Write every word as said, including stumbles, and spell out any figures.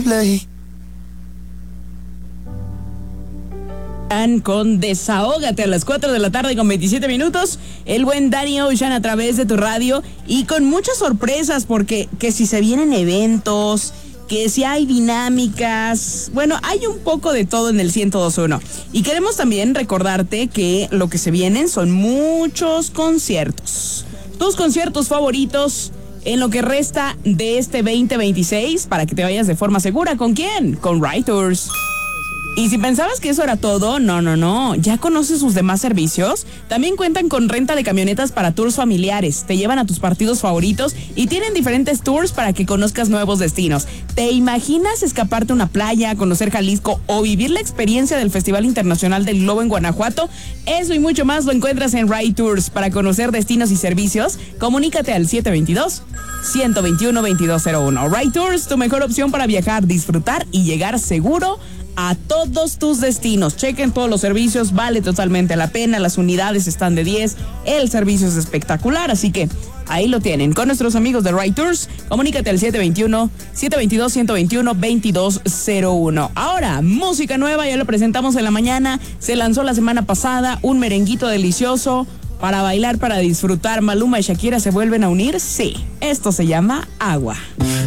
Play. Con Desahógate a las cuatro de la tarde con veintisiete minutos, el buen Danny Ocean a través de tu radio y con muchas sorpresas porque que si se vienen eventos, que si hay dinámicas, bueno, hay un poco de todo en el ciento dos punto uno. Y queremos también recordarte que lo que se vienen son muchos conciertos. Tus conciertos favoritos en lo que resta de este veinte veintiséis para que te vayas de forma segura. ¿Con quién? Con Ride Tours. Y si pensabas que eso era todo, no, no, no. ¿Ya conoces sus demás servicios? También cuentan con renta de camionetas para tours familiares. Te llevan a tus partidos favoritos y tienen diferentes tours para que conozcas nuevos destinos. ¿Te imaginas escaparte a una playa, conocer Jalisco o vivir la experiencia del Festival Internacional del Globo en Guanajuato? Eso y mucho más lo encuentras en Ride Tours. Para conocer destinos y servicios, comunícate al siete dos dos, uno dos uno, dos dos cero uno. Ride Tours, tu mejor opción para viajar, disfrutar y llegar seguro a todos tus destinos. Chequen todos los servicios, vale totalmente la pena, las unidades están de diez, el servicio es espectacular, así que ahí lo tienen. Con nuestros amigos de Ride Tours, comunícate al siete dos uno, siete dos dos, uno dos uno, dos dos cero uno. Ahora, música nueva, ya lo presentamos en la mañana, se lanzó la semana pasada, un merenguito delicioso para bailar, para disfrutar. Maluma y Shakira se vuelven a unir, sí, esto se llama Agua.